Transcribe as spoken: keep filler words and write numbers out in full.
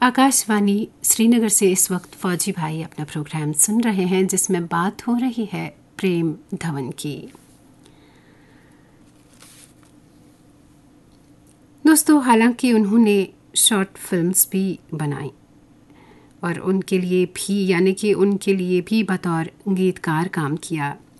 आकाशवाणी श्रीनगर से इस वक्त फौजी भाई अपना प्रोग्राम सुन रहे हैं जिसमें बात हो रही है प्रेम धवन की। दोस्तों, हालांकि उन्होंने शॉर्ट फिल्म्स भी बनाई और उनके लिए भी यानी कि उनके लिए भी बतौर गीतकार काम किया,